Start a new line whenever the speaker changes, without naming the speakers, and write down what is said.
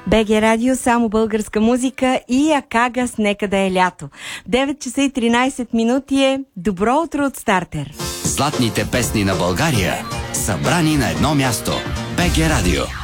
БГ Радио, само българска музика и Акагас, нека да е лято. 9 часа и 13 минути е добро утро от Стартер.
Златните песни на България, събрани на едно място. БГ Радио.